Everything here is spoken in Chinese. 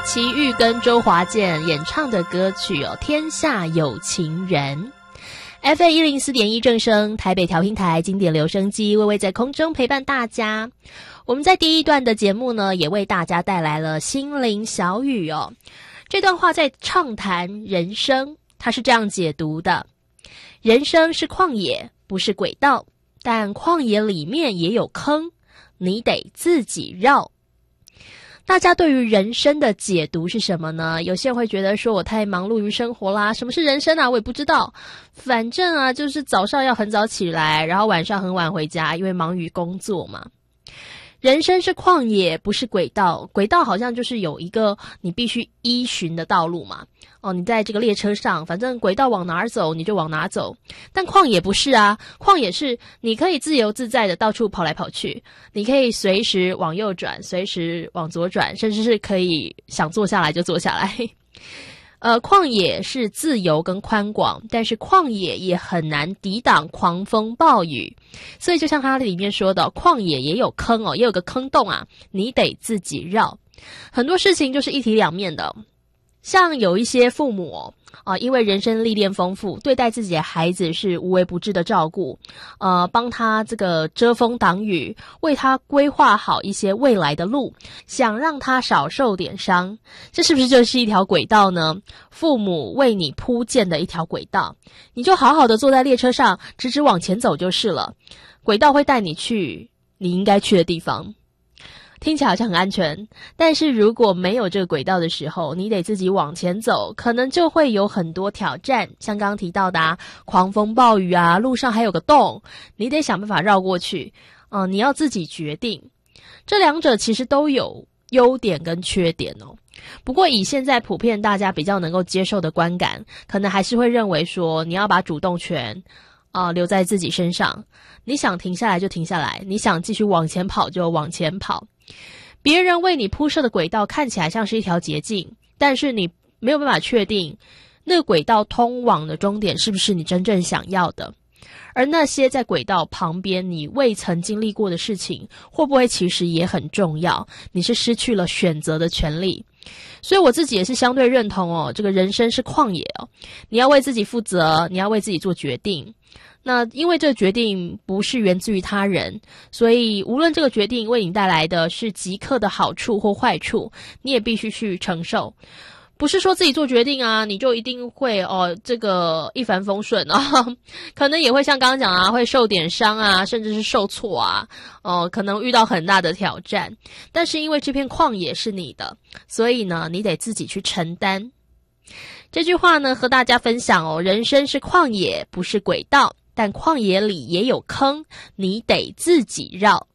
齐豫跟周华健演唱的歌曲《天下有情人》。FM104.1 正声台北调频台经典留声机微微在空中陪伴大家。我们在第一段的节目呢，也为大家带来了心灵小语哦。这段话在畅谈人生，它是这样解读的：人生是旷野，不是轨道，但旷野里面也有坑，你得自己绕。大家对于人生的解读是什么呢？有些人会觉得说我太忙碌于生活啦，什么是人生啊？我也不知道，反正啊就是早上要很早起来，然后晚上很晚回家，因为忙于工作嘛。人生是旷野，不是轨道。轨道好像就是有一个你必须依循的道路嘛。哦，你在这个列车上，反正轨道往哪儿走你就往哪走。但旷野不是啊，旷野是你可以自由自在的到处跑来跑去，你可以随时往右转，随时往左转，甚至是可以想坐下来就坐下来。旷野是自由跟宽广，但是旷野也很难抵挡狂风暴雨。所以就像它里面说的，旷野也有坑哦，也有个坑洞啊，你得自己绕。很多事情就是一体两面的。像有一些父母因为人生历练丰富，对待自己的孩子是无微不至的照顾，帮他这个遮风挡雨，为他规划好一些未来的路，想让他少受点伤。这是不是就是一条轨道呢？父母为你铺建的一条轨道，你就好好的坐在列车上，直直往前走就是了。轨道会带你去你应该去的地方。听起来好像很安全，但是如果没有这个轨道的时候，你得自己往前走，可能就会有很多挑战，像刚刚提到的狂风暴雨啊，路上还有个洞，你得想办法绕过去。你要自己决定。这两者其实都有优点跟缺点哦。不过以现在普遍大家比较能够接受的观感，可能还是会认为说你要把主动权留在自己身上，你想停下来就停下来，你想继续往前跑就往前跑。别人为你铺设的轨道看起来像是一条捷径，但是你没有办法确定那个轨道通往的终点是不是你真正想要的。而那些在轨道旁边你未曾经历过的事情，会不会其实也很重要，你是失去了选择的权利。所以我自己也是相对认同这个人生是旷野你要为自己负责，你要为自己做决定。那因为这个决定不是源自于他人，所以无论这个决定为你带来的是即刻的好处或坏处，你也必须去承受。不是说自己做决定你就一定会这个一帆风顺可能也会像刚刚讲会受点伤甚至是受挫可能遇到很大的挑战。但是因为这片旷野是你的，所以呢，你得自己去承担。这句话呢，和大家分享人生是旷野，不是轨道，但旷野里也有坑，你得自己绕。